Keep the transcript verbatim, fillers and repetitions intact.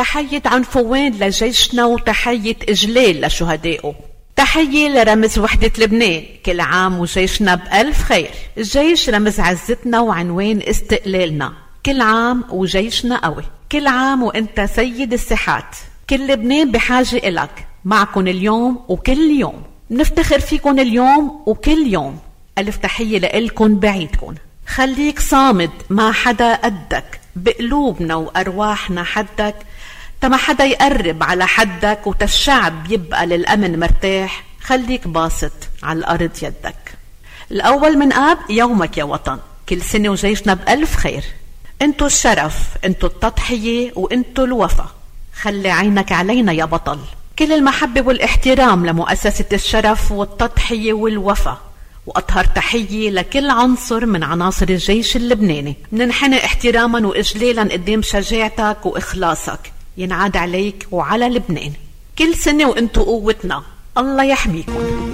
تحية عنفوان لجيشنا وتحية إجلال لشهدائه. تحية لرمز وحدة لبنان، كل عام وجيشنا بألف خير. الجيش رمز عزتنا وعنوان استقلالنا، كل عام وجيشنا قوي. كل عام وانت سيد الساحات، كل لبنان بحاجة إلك. معكن اليوم وكل يوم، نفتخر فيكن اليوم وكل يوم. ألف تحية لإلكن بعيدكن. خليك صامد، ما حدا قدك، بقلوبنا وأرواحنا حدك، تما حدا يقرب على حدك، وتالشعب يبقى للأمن مرتاح. خليك باسط على الأرض يدك. الأول من آب يومك يا وطن، كل سنة وجيشنا بألف خير. انتو الشرف، انتو التضحية، وانتو الوفا. خلي عينك علينا يا بطل. كل المحبة والاحترام لمؤسسة الشرف والتضحية والوفا. وأطهر تحية لكل عنصر من عناصر الجيش اللبناني. مننحني احتراما وإجلالا قدام شجاعتك وإخلاصك. ينعاد عليك وعلى لبنان. كل سنة وانتو قوتنا، الله يحميكم.